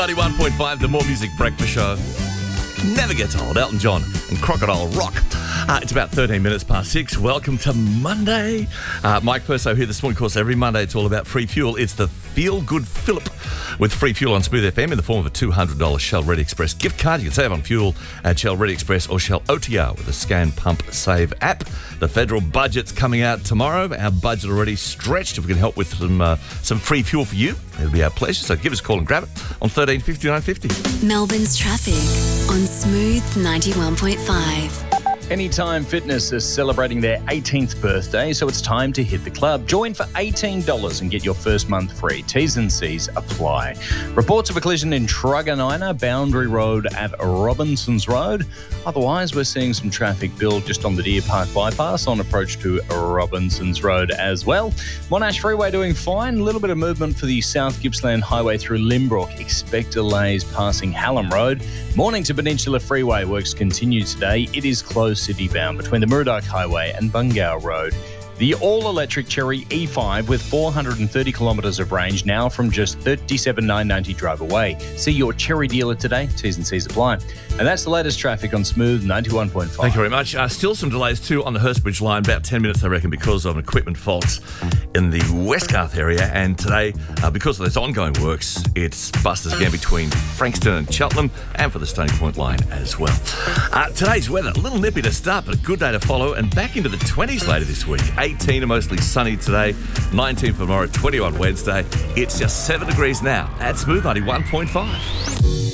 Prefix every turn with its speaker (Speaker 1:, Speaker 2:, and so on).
Speaker 1: 91.5, the More Music Breakfast Show. Never gets old. Elton John and Crocodile Rock. It's about 13 minutes past 6. Welcome to Monday. Mike Perso here this morning. Of course, every Monday it's all about free fuel. It's the Feel Good Phillip with free fuel on Smooth FM in the form of a $200 Shell Ready Express gift card. You can save on fuel at Shell Ready Express or Shell OTR with the Scan Pump Save app. The federal budget's coming out tomorrow. Our budget already stretched. If we can help with some free fuel for you, it'll be our pleasure. So give us a call and grab it on 13 59 50.
Speaker 2: Melbourne's traffic on Smooth 91.5.
Speaker 3: Anytime Fitness is celebrating their 18th birthday, so it's time to hit the club. Join for $18 and get your first month free. T's and C's apply. Reports of a collision in Truganina, Boundary Road at Robinsons Road. Otherwise, we're seeing some traffic build just on the Deer Park bypass on approach to Robinsons Road as well. Monash Freeway doing fine. A little bit of movement for the South Gippsland Highway through Limbrook. Expect delays passing Hallam Road. Mornington Peninsula Freeway works continue today. It is closed city-bound between the Murdoch Highway and Bungao Road. The all-electric Cherry E5 with 430 kilometres of range now from just $37,990 drive away. See your Cherry dealer today. T's and C's apply. And that's the latest traffic on Smooth 91.5.
Speaker 1: Thank you very much. Still some delays too on the Hurstbridge line, about 10 minutes I reckon, because of an equipment fault in the Westgarth area. And today, because of those ongoing works, it's busters again between Frankston and Cheltenham and for the Stony Point line as well. Today's weather, a little nippy to start, but a good day to follow, and back into the 20s later this week. 18 and mostly sunny today, 19 for tomorrow, 20 on Wednesday. It's just 7 degrees now at Smooth 91.5.